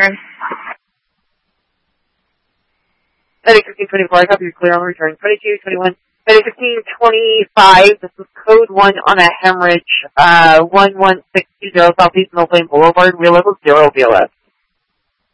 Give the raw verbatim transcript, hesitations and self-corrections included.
return. Medic fifteen twenty-four, I copy you clear on return. twenty-two twenty-one. Medic fifteen twenty-five, this is code one on a hemorrhage, uh, one one six two zero Southeast Mill Plain Boulevard, rear level zero V L S.